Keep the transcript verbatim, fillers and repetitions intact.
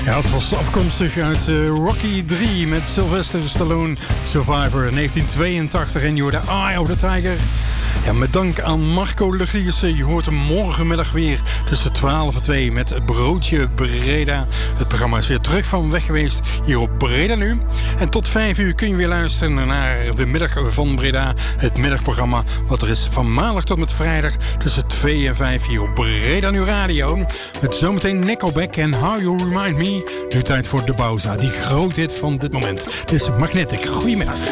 Ja, het was afkomstig uit uh, Rocky drie met Sylvester Stallone, Survivor negentien tweeëntachtig en je hoorde Eye of the Tiger. Ja, met dank aan Marco Legriessen. Je hoort hem morgenmiddag weer tussen twaalf en twee met het Broodje Breda. Het programma is weer terug van weg geweest hier op Breda Nu. En tot vijf uur kun je weer luisteren naar de middag van Breda. Het middagprogramma wat er is van maandag tot met vrijdag tussen twee en vijf hier op Breda Nu Radio. Met zometeen Nickelback en How You Remind Me. Nu tijd voor De Bauza, die groot hit van dit moment. Dit is Magnetic. Goedemiddag.